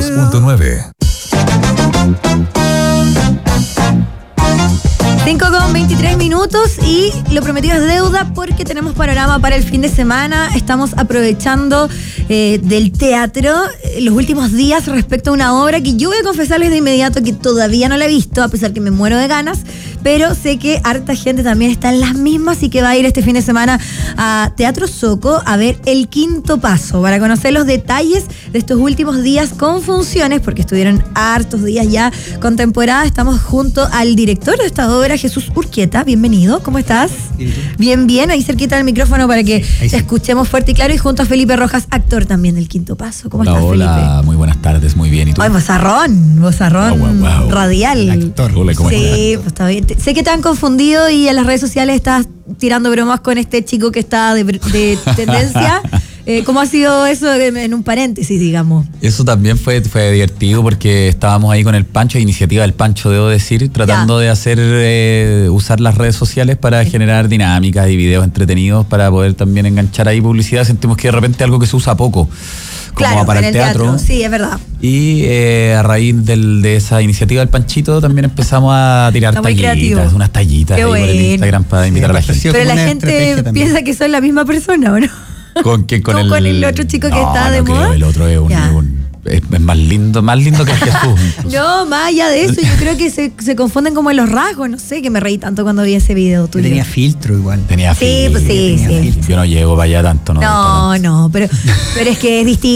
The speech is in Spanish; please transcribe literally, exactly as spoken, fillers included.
dos punto nueve. cinco con veintitrés minutos y lo prometido es deuda porque tenemos panorama para el fin de semana. Estamos aprovechando eh, del teatro eh, los últimos días respecto a una obra que yo voy a confesarles de inmediato que todavía no la he visto, a pesar que me muero de ganas, pero sé que harta gente también está en las mismas y que va a ir este fin de semana a Teatro Zoco a ver El Quinto Paso, para conocer los detalles de estos últimos días con funciones, porque estuvieron hartos días ya con temporada. Estamos junto al director de esta obra, Jesús Urquieta. Bienvenido, ¿cómo estás? Bien, bien, ahí cerquita del micrófono para que sí, sí. escuchemos fuerte y claro. Y junto a Felipe Rojas, actor también del Quinto Paso. ¿Cómo hola, estás, hola, Felipe? Hola, muy buenas tardes, muy bien. ¿Y tú? Ay, vozarrón, vozarrón oh, wow, wow. radial. Actor. Hola, ¿cómo sí, estás? Pues está bien. Sé que te han confundido y en las redes sociales estás tirando bromas con este chico que está de, de tendencia. Eh, ¿Cómo ha sido eso en un paréntesis, digamos? Eso también fue, fue divertido porque estábamos ahí con el Pancho, iniciativa del Pancho, debo decir, tratando ya. de hacer, eh, usar las redes sociales para sí. generar dinámicas y videos entretenidos para poder también enganchar ahí publicidad. Sentimos que de repente algo que se usa poco, como claro, para en el el teatro. teatro. Sí, es verdad. Y eh, a raíz del, de esa iniciativa del Panchito también empezamos a tirar Está tallitas, unas tallitas Qué ahí bueno. por el Instagram para invitar sí, a la gente. Pero la gente piensa que son la misma persona, ¿o no? ¿Con quién? Con, el... con el otro chico que no, está de no moda. Creo, el otro es un, un es, es más lindo, más lindo que Jesús. No, más allá de eso, yo creo que se, se confunden como en los rasgos, no sé, que me reí tanto cuando vi ese video tuyo. Tenía filtro igual. Tenía sí, filtro. Pues sí, tenía sí. filtro. Yo no llego para allá tanto, no. No, tanto. no, pero, pero es que es distinto.